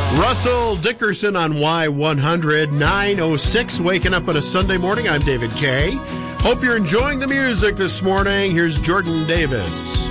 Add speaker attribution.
Speaker 1: Russell Dickerson on Y100, 9:06, waking up on a Sunday morning. I'm David Kay. Hope you're enjoying the music this morning. Here's Jordan Davis.